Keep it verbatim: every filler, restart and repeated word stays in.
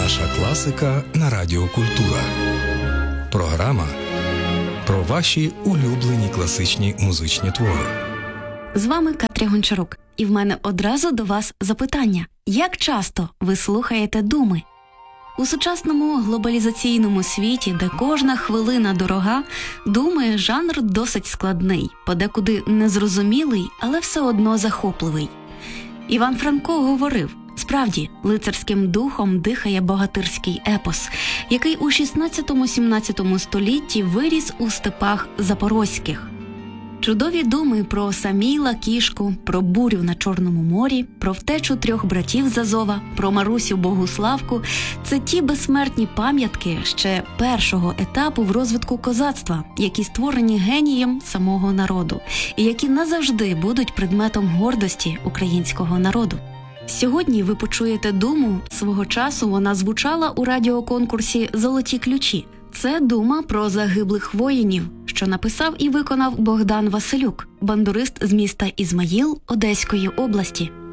Наша класика на Радіо Культура. Програма про ваші улюблені класичні музичні твори. З вами Катря Гончарук. І в мене одразу до вас запитання. Як часто ви слухаєте думи? У сучасному глобалізаційному світі, де кожна хвилина дорога, думи – жанр досить складний, подекуди незрозумілий, але все одно захопливий. Іван Франко говорив: справді, лицарським духом дихає богатирський епос, який у шістнадцятому-сімнадцятому столітті виріс у степах запорозьких. Чудові думи про Саміла Кішку, про бурю на Чорному морі, про втечу трьох братів з Азова, про Марусю Богуславку – це ті безсмертні пам'ятки ще першого етапу в розвитку козацтва, які створені генієм самого народу, і які назавжди будуть предметом гордості українського народу. Сьогодні ви почуєте думу, свого часу вона звучала у радіоконкурсі «Золоті ключі». Це дума про загиблих воїнів, що написав і виконав Богдан Василюк, бандурист з міста Ізмаїл Одеської області.